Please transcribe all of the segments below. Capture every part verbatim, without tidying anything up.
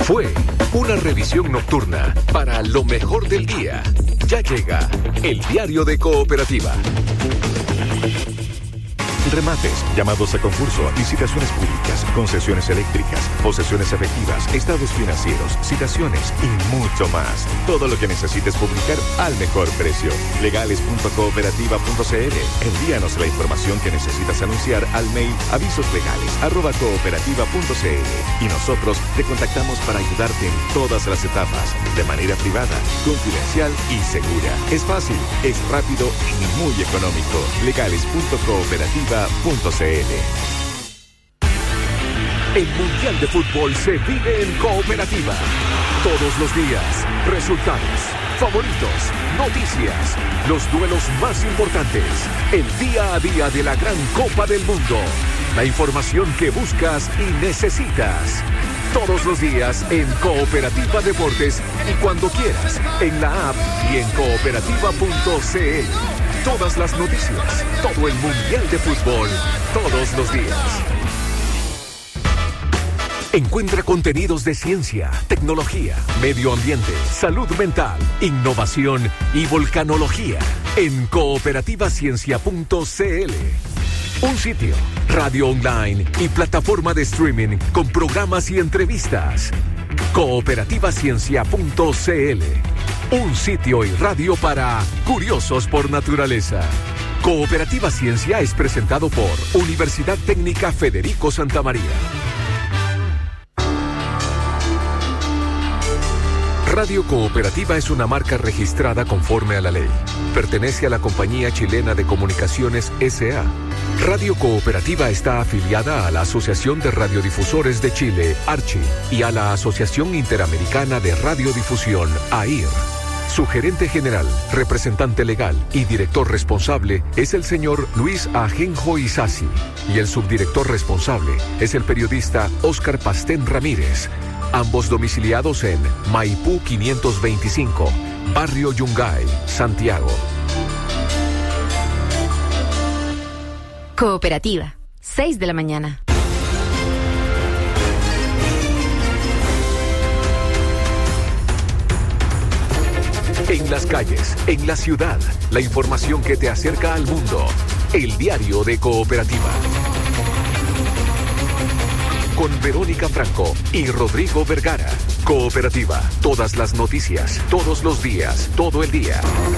Fue una revisión nocturna para lo mejor del día. Ya llega el diario de Cooperativa. Remates, llamados a concurso, licitaciones públicas, concesiones eléctricas, posesiones efectivas, estados financieros, citaciones y mucho más. Todo lo que necesites publicar al mejor precio. legales punto cooperativa punto c l. Envíanos la información que necesitas anunciar al mail avisoslegales arroba cooperativa punto c l y nosotros te contactamos para ayudarte en todas las etapas, de manera privada, confidencial y segura. Es fácil, es rápido y muy económico. legales punto cooperativa punto c l. El Mundial de Fútbol se vive en Cooperativa. Todos los días, resultados, favoritos, noticias, los duelos más importantes, el día a día de la gran Copa del Mundo, la información que buscas y necesitas. Todos los días en Cooperativa Deportes y cuando quieras, en la app y en cooperativa punto c l. Todas las noticias, todo el Mundial de Fútbol, todos los días. Encuentra contenidos de ciencia, tecnología, medio ambiente, salud mental, innovación y volcanología en cooperativa ciencia punto c l. Un sitio, radio online y plataforma de streaming con programas y entrevistas. cooperativa ciencia punto c l. Un sitio y radio para curiosos por naturaleza. Cooperativa Ciencia es presentado por Universidad Técnica Federico Santa María. Radio Cooperativa es una marca registrada conforme a la ley. Pertenece a la Compañía Chilena de Comunicaciones S A Radio Cooperativa está afiliada a la Asociación de Radiodifusores de Chile, ARCHI, y a la Asociación Interamericana de Radiodifusión, A I R. Su gerente general, representante legal y director responsable es el señor Luis Ajenjo Isasi, y el subdirector responsable es el periodista Óscar Pastén Ramírez, ambos domiciliados en Maipú quinientos veinticinco, Barrio Yungay, Santiago. Cooperativa, seis de la mañana. En las calles, en la ciudad, la información que te acerca al mundo. El diario de Cooperativa. Con Verónica Franco y Rodrigo Vergara. Cooperativa, todas las noticias, todos los días, todo el día.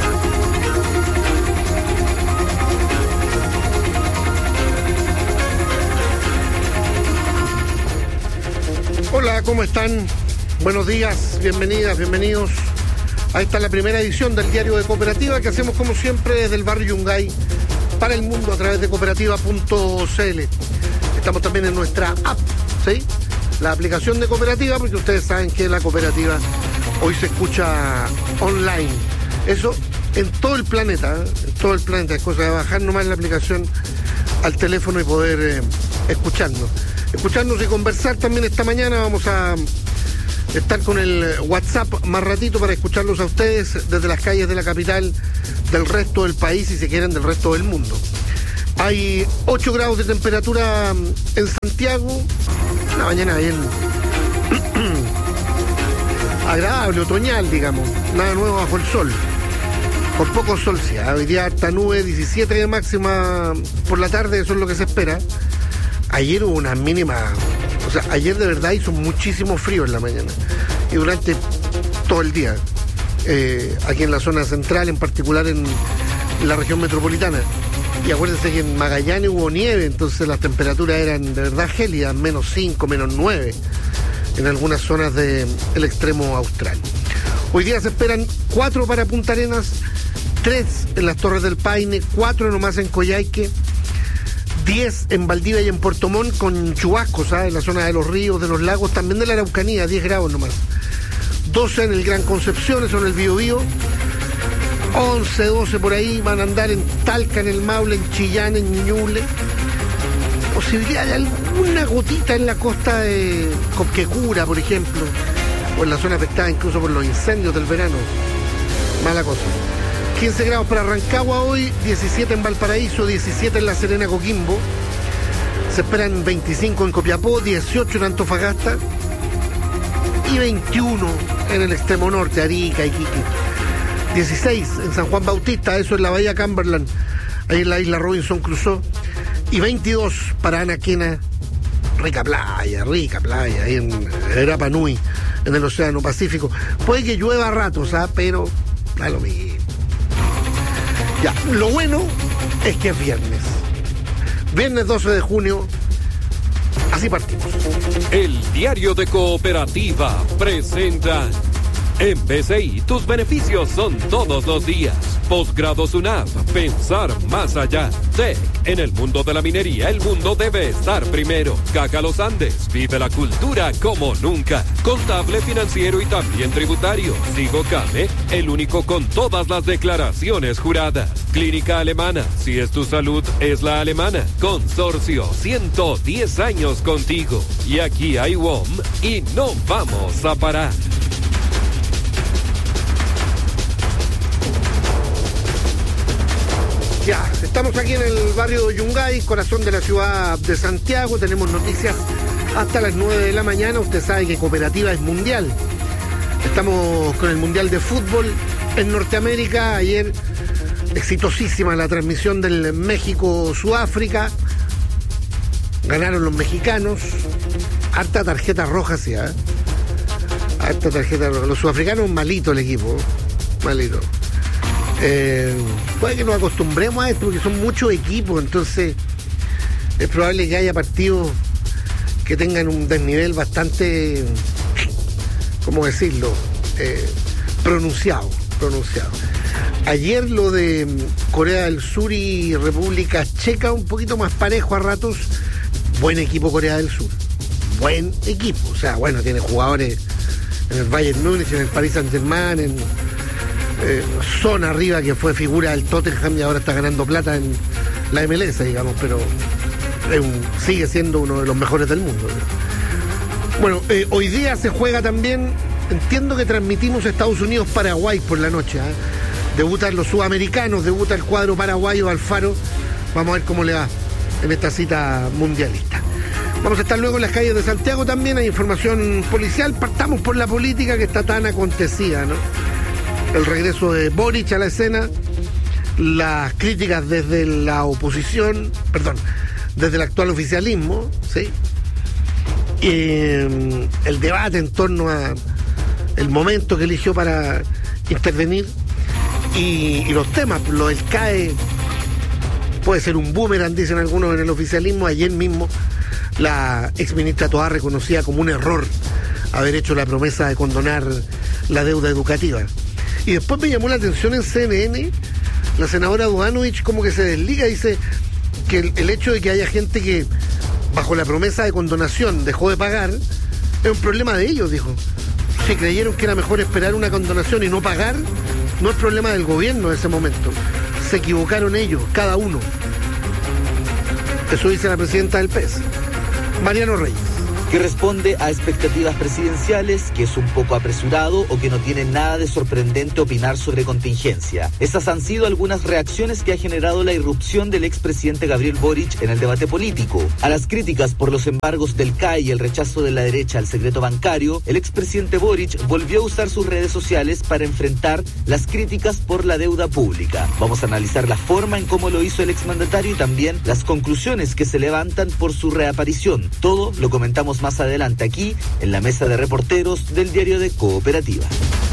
Hola, ¿cómo están? Buenos días, bienvenidas, bienvenidos. Ahí está la primera edición del diario de Cooperativa que hacemos como siempre desde el barrio Yungay para el mundo a través de cooperativa punto c l. Estamos también en nuestra app, ¿sí? La aplicación de Cooperativa, porque ustedes saben que la cooperativa hoy se escucha online. Eso en todo el planeta, ¿eh? En todo el planeta. Es cosa de bajar nomás la aplicación al teléfono y poder eh, escucharnos. Escucharnos y conversar también esta mañana. Vamos a estar con el WhatsApp más ratito para escucharlos a ustedes desde las calles de la capital, del resto del país y si quieren del resto del mundo. Hay ocho grados de temperatura en Santiago, una mañana bien agradable, otoñal, digamos, nada nuevo bajo el sol, por poco sol, sí. Hoy día harta nube, diecisiete de máxima por la tarde, eso es lo que se espera. Ayer hubo una mínima. O sea, ayer de verdad hizo muchísimo frío en la mañana y durante todo el día, eh, aquí en la zona central, en particular en la región metropolitana. Y acuérdense que en Magallanes hubo nieve, entonces las temperaturas eran de verdad gélidas, menos cinco, menos nueve, en algunas zonas del extremo austral. Hoy día se esperan cuatro para Punta Arenas, tres en las Torres del Paine, cuatro nomás en Coyhaique, diez en Valdivia y en Puerto Montt con chubascos, ¿sabes? En la zona de los ríos, de los lagos, también de la Araucanía, diez grados nomás. doce en el Gran Concepción, eso en el Biobío. once, doce por ahí van a andar en Talca, en el Maule, en Chillán, en Ñuble. Posibilidad de alguna gotita en la costa de Copquecura, por ejemplo, o en la zona afectada incluso por los incendios del verano. Mala cosa. quince grados para Rancagua hoy, diecisiete en Valparaíso, diecisiete en La Serena, Coquimbo. Se esperan veinticinco en Copiapó, dieciocho en Antofagasta y veintiuno en el extremo norte, Arica, Iquique. dieciséis en San Juan Bautista, eso en la bahía Cumberland, ahí en la isla Robinson Crusoe. Y veintidós para Anaquena, rica playa, rica playa, ahí en Rapa Nui, en el Océano Pacífico. Puede que llueva a ratos, ¿ah? Pero da lo mismo. Ya, lo bueno es que es viernes. Viernes doce de junio, así partimos. El Diario de Cooperativa presenta en B C I, tus beneficios son todos los días. Posgrado SUNAP, pensar más allá. T E C, en el mundo de la minería, el mundo debe estar primero. Caca Los Andes, vive la cultura como nunca. Contable, financiero y también tributario. Sigo Came, el único con todas las declaraciones juradas. Clínica Alemana, si es tu salud, es la alemana. Consorcio, ciento diez años contigo. Y aquí hay W O M y no vamos a parar. Ya, estamos aquí en el barrio de Yungay, corazón de la ciudad de Santiago. Tenemos noticias hasta las nueve de la mañana. Usted sabe que Cooperativa es mundial. Estamos con el Mundial de Fútbol en Norteamérica. Ayer, exitosísima la transmisión del México-Sudáfrica. Ganaron los mexicanos. Harta tarjeta roja, sí, ¿eh? Harta tarjeta roja. Los sudafricanos, malito el equipo. Malito. Eh, puede que nos acostumbremos a esto porque son muchos equipos, entonces es probable que haya partidos que tengan un desnivel bastante, ¿cómo decirlo? Eh, pronunciado, pronunciado. Ayer lo de Corea del Sur y República Checa un poquito más parejo a ratos. Buen equipo Corea del Sur, buen equipo, o sea, bueno, tiene jugadores en el Bayern Múnich, en el Paris Saint-Germain, en Eh, Son arriba, que fue figura del Tottenham y ahora está ganando plata en la M L S, digamos, pero es un, sigue siendo uno de los mejores del mundo. Bueno, eh, hoy día se juega también, entiendo que transmitimos Estados Unidos-Paraguay por la noche, ¿eh? Debutan los sudamericanos, debuta el cuadro paraguayo Alfaro. Vamos a ver cómo le va en esta cita mundialista. Vamos a estar luego en las calles de Santiago también, hay información policial. Partamos por la política que está tan acontecida, ¿no? El regreso de Boric a la escena, las críticas desde la oposición, perdón, desde el actual oficialismo, ¿sí? Y el debate en torno a el momento que eligió para intervenir y, y los temas, lo del C A E puede ser un boomerang, dicen algunos en el oficialismo. Ayer mismo la exministra Toá reconocía como un error haber hecho la promesa de condonar la deuda educativa. Y después me llamó la atención en C N N, la senadora Duanovich como que se desliga, dice que el, el hecho de que haya gente que bajo la promesa de condonación dejó de pagar es un problema de ellos, dijo. Si creyeron que era mejor esperar una condonación y no pagar, no es problema del gobierno en ese momento. Se equivocaron ellos, cada uno. Eso dice la presidenta del P E S, Mariano Reyes, que responde a expectativas presidenciales, que es un poco apresurado o que no tiene nada de sorprendente opinar sobre contingencia. Estas han sido algunas reacciones que ha generado la irrupción del expresidente Gabriel Boric en el debate político. A las críticas por los embargos del C A E y el rechazo de la derecha al secreto bancario, el expresidente Boric volvió a usar sus redes sociales para enfrentar las críticas por la deuda pública. Vamos a analizar la forma en cómo lo hizo el exmandatario y también las conclusiones que se levantan por su reaparición. Todo lo comentamos más adelante aquí en la mesa de reporteros del Diario de Cooperativa.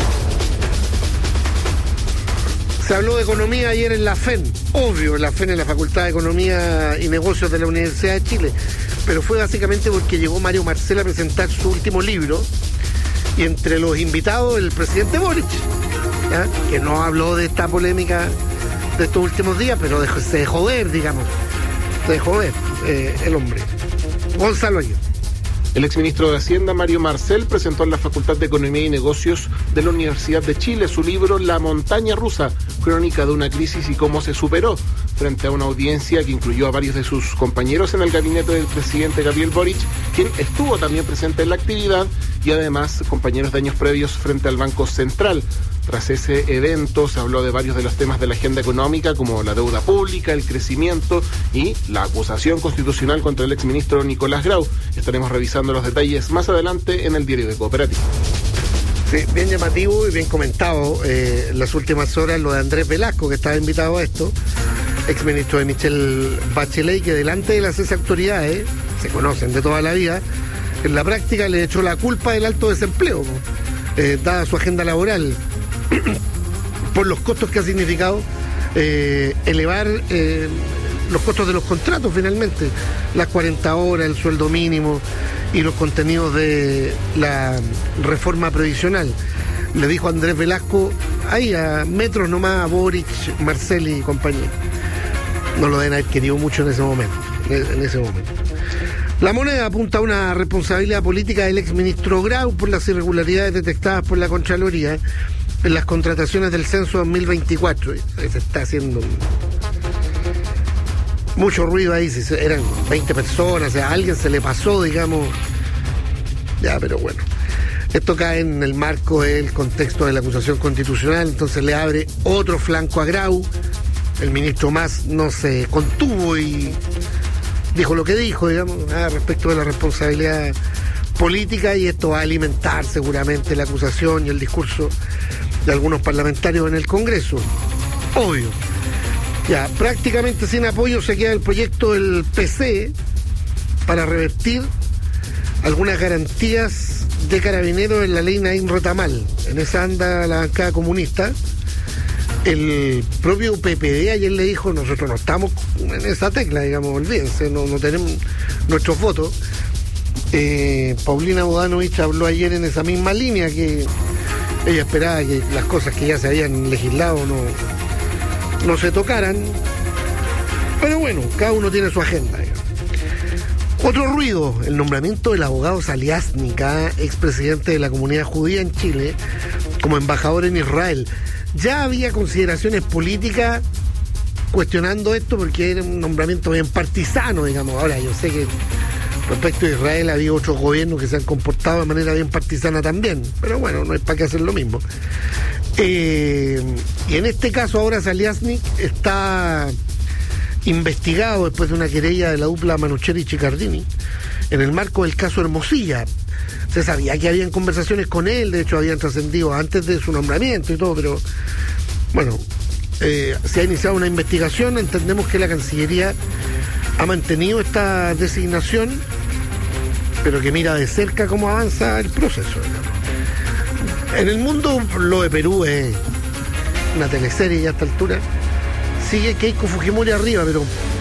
Se habló de economía ayer en la F E N, obvio, en la F E N, en la Facultad de Economía y Negocios de la Universidad de Chile, pero fue básicamente porque llegó Mario Marcel a presentar su último libro y entre los invitados el presidente Boric, ¿ya? Que no habló de esta polémica de estos últimos días, pero dejó, se dejó ver, digamos, se dejó ver eh, el hombre. Gonzalo Aguirre. El exministro de Hacienda, Mario Marcel, presentó en la Facultad de Economía y Negocios de la Universidad de Chile su libro La montaña rusa, crónica de una crisis y cómo se superó, frente a una audiencia que incluyó a varios de sus compañeros en el gabinete del presidente Gabriel Boric, quien estuvo también presente en la actividad y además, compañeros, de años previos frente al Banco Central. Tras ese evento se habló de varios de los temas de la agenda económica, como la deuda pública, el crecimiento y la acusación constitucional contra el exministro Nicolás Grau. Estaremos revisando los detalles más adelante en el Diario de Cooperativa. Sí, bien llamativo y bien comentado eh, en las últimas horas lo de Andrés Velasco, que estaba invitado a esto, exministro de Michelle Bachelet, que delante de las esas autoridades, se conocen de toda la vida, en la práctica le echó la culpa del alto desempleo, eh, dada su agenda laboral, por los costos que ha significado eh, elevar eh, los costos de los contratos finalmente, las cuarenta horas, el sueldo mínimo y los contenidos de la reforma previsional. Le dijo Andrés Velasco, ahí a metros nomás, a Boric, Marcel y compañía. No lo deben haber querido mucho en ese momento, en ese momento. La Moneda apunta a una responsabilidad política del exministro Grau por las irregularidades detectadas por la Contraloría en las contrataciones del censo dos mil veinticuatro. Se está haciendo mucho ruido ahí, si eran veinte personas, o sea, a alguien se le pasó, digamos. Ya, pero bueno. Esto cae en el marco del contexto de la acusación constitucional, entonces le abre otro flanco a Grau. El ministro Mas no se contuvo y dijo lo que dijo, digamos, ah, respecto de la responsabilidad política, y esto va a alimentar seguramente la acusación y el discurso de algunos parlamentarios en el Congreso. Obvio. Ya, prácticamente sin apoyo se queda el proyecto del P C para revertir algunas garantías de Carabineros en la ley Naim Retamal. En esa anda la bancada comunista. El propio P P D ayer le dijo, nosotros no estamos en esa tecla, digamos, olvídense, no, no tenemos nuestros votos. Eh, Paulina Bodanovich habló ayer en esa misma línea, que ella esperaba que las cosas que ya se habían legislado no, no se tocaran. Pero bueno, cada uno tiene su agenda, digamos. Otro ruido, el nombramiento del abogado Saliasnik, expresidente de la comunidad judía en Chile, como embajador en Israel. Ya había consideraciones políticas cuestionando esto porque era un nombramiento bien partisano, digamos. Ahora, yo sé que respecto a Israel había otros gobiernos que se han comportado de manera bien partisana también, pero bueno, no es para qué hacer lo mismo. Eh, y en este caso ahora Saliasnik está investigado después de una querella de la dupla Manucheri y Chiccardini en el marco del caso Hermosilla. Se sabía que habían conversaciones con él, de hecho habían trascendido antes de su nombramiento y todo, pero bueno, eh, se ha iniciado una investigación. Entendemos que la Cancillería ha mantenido esta designación, pero que mira de cerca cómo avanza el proceso. En el mundo, lo de Perú es una teleserie ya a esta altura. Sigue Keiko Fujimori arriba, pero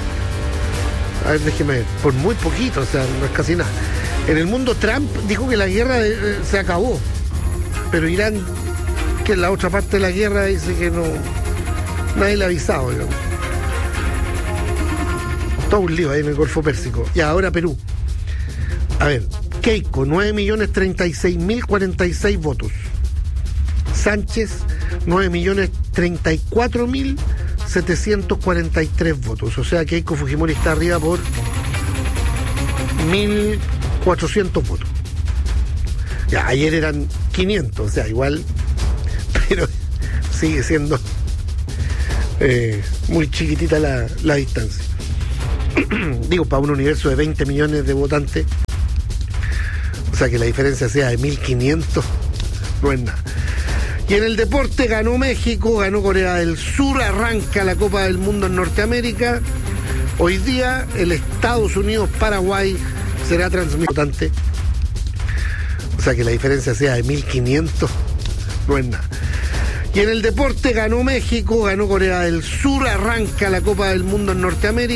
a ver, déjeme ver, por muy poquito, o sea, no es casi nada. En el mundo, Trump dijo que la guerra de, eh, se acabó, pero Irán, que es la otra parte de la guerra, dice que no, nadie le ha avisado, digamos. Todo un lío ahí en el Golfo Pérsico. Y ahora Perú. A ver, Keiko, nueve millones treinta y seis mil cuarenta y seis votos. Sánchez, nueve millones treinta y cuatro mil setecientos cuarenta y tres votos. O sea, Keiko Fujimori está arriba por mil cuatrocientos votos. Ya, ayer eran quinientos, o sea, igual, pero sigue siendo eh, muy chiquitita la, la distancia. Digo, para un universo de veinte millones de votantes, o sea, que la diferencia sea de mil quinientos, no es nada. Y en el deporte ganó México, ganó Corea del Sur, arranca la Copa del Mundo en Norteamérica. Hoy día el Estados Unidos-Paraguay será transmitido. O sea, que la diferencia sea de mil quinientos, no es nada. Y en el deporte ganó México, ganó Corea del Sur, arranca la Copa del Mundo en Norteamérica.